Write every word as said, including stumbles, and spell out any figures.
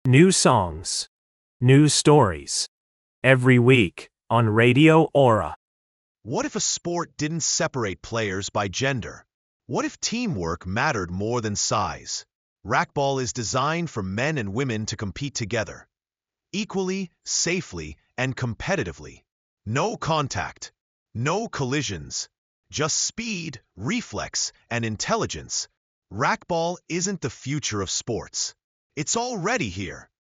New songs, new stories. Every week on Radio Aura. What if a sport didn't separate players by gender? What if teamwork mattered more than size? Racquetball is designed for men and women to compete together, equally, safely, and competitively. No contact, no collisions, just speed, reflex, and intelligence. Racquetball isn't the future of sports. It's already here.